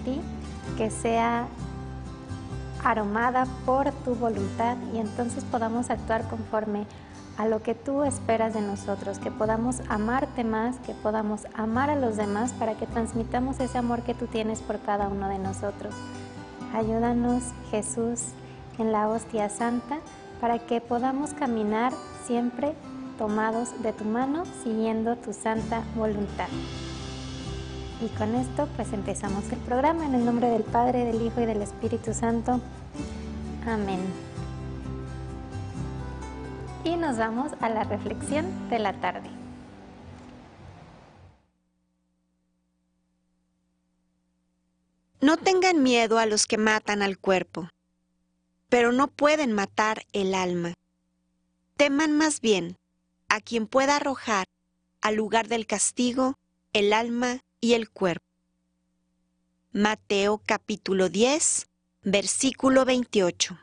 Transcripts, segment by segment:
ti, que sea aromada por tu voluntad y entonces podamos actuar conforme a lo que tú esperas de nosotros, que podamos amarte más, que podamos amar a los demás para que transmitamos ese amor que tú tienes por cada uno de nosotros. Ayúdanos, Jesús, en la hostia santa, para que podamos caminar siempre tomados de tu mano, siguiendo tu santa voluntad. Y con esto pues empezamos el programa en el nombre del Padre, del Hijo y del Espíritu Santo. Amén. Y nos vamos a la reflexión de la tarde. No tengan miedo a los que matan al cuerpo, pero no pueden matar el alma. Teman más bien a quien pueda arrojar al lugar del castigo el alma y el cuerpo. Mateo capítulo 10, versículo 28.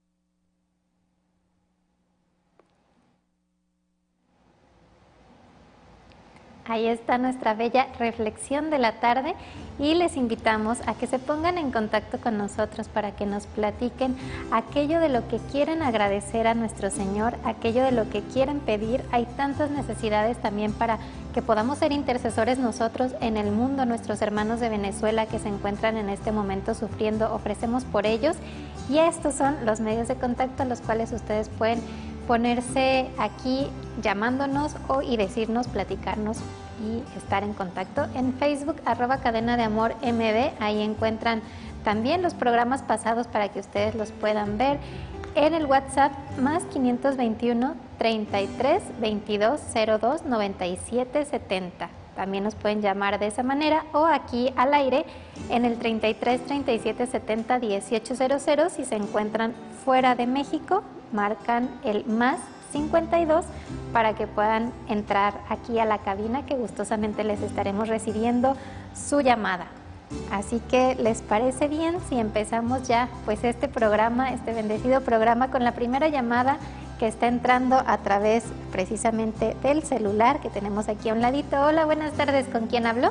Ahí está nuestra bella reflexión de la tarde y les invitamos a que se pongan en contacto con nosotros para que nos platiquen aquello de lo que quieren agradecer a nuestro Señor, aquello de lo que quieren pedir. Hay tantas necesidades también para que podamos ser intercesores nosotros en el mundo, nuestros hermanos de Venezuela que se encuentran en este momento sufriendo, ofrecemos por ellos y estos son los medios de contacto a los cuales ustedes pueden ponerse aquí llamándonos y decirnos, platicarnos y estar en contacto en Facebook, @Cadena de Amor MB. Ahí encuentran también los programas pasados para que ustedes los puedan ver. En el WhatsApp más 521 33 22 02 97 70. También nos pueden llamar de esa manera o aquí al aire en el 33 37 70 1800 si se encuentran fuera de México. Marcan el más 52 para que puedan entrar aquí a la cabina que gustosamente les estaremos recibiendo su llamada. Así que, ¿les parece bien si empezamos ya pues este programa, este bendecido programa con la primera llamada que está entrando a través precisamente del celular que tenemos aquí a un ladito? Hola, buenas tardes, ¿con quién hablo?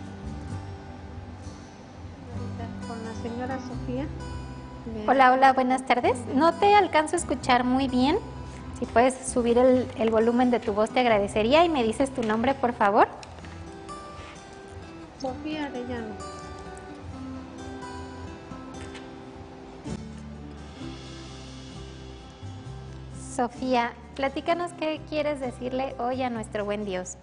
Con la señora Sofía. Hola, buenas tardes. No te alcanzo a escuchar muy bien. Si puedes subir el volumen de tu voz, te agradecería. Y me dices tu nombre, por favor. Sofía Arellano. Sofía, platícanos qué quieres decirle hoy a nuestro buen Dios.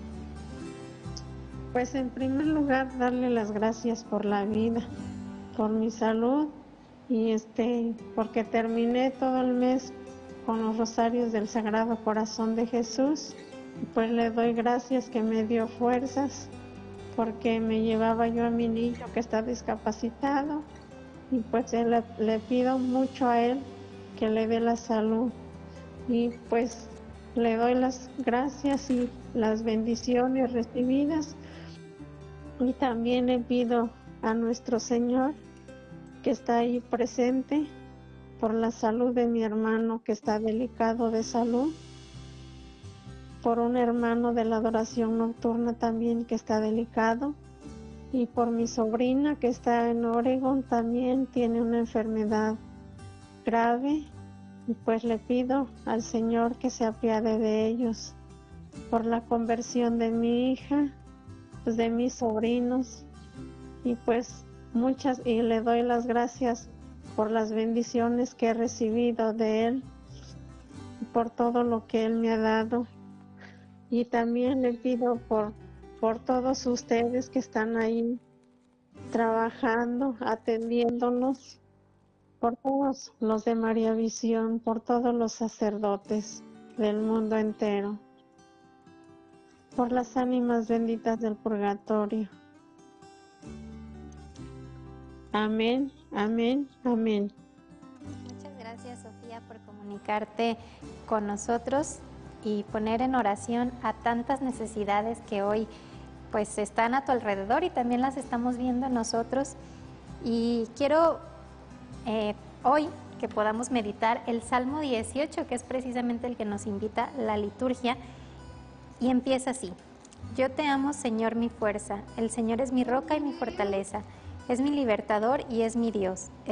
Pues en primer lugar, darle las gracias por la vida, por mi salud y porque terminé todo el mes con los rosarios del Sagrado Corazón de Jesús. Pues le doy gracias que me dio fuerzas porque me llevaba yo a mi niño que está discapacitado y pues le pido mucho a él que le dé la salud y pues le doy las gracias y las bendiciones recibidas y también le pido a nuestro Señor que está ahí presente por la salud de mi hermano que está delicado de salud, por un hermano de la adoración nocturna también que está delicado y por mi sobrina que está en Oregon también tiene una enfermedad grave y pues le pido al Señor que se apiade de ellos, por la conversión de mi hija, pues de mis sobrinos y pues y le doy las gracias por las bendiciones que he recibido de él, por todo lo que él me ha dado. Y también le pido por todos ustedes que están ahí trabajando, atendiéndonos, por todos los de María Visión, por todos los sacerdotes del mundo entero, por las ánimas benditas del purgatorio. Amén, amén, amén. Muchas gracias, Sofía, por comunicarte con nosotros y poner en oración a tantas necesidades que hoy pues están a tu alrededor y también las estamos viendo nosotros. Y quiero hoy que podamos meditar el Salmo 18, que es precisamente el que nos invita la liturgia, y empieza así: Yo te amo, Señor, mi fuerza, el Señor es mi roca y mi fortaleza. es mi libertador y es mi Dios.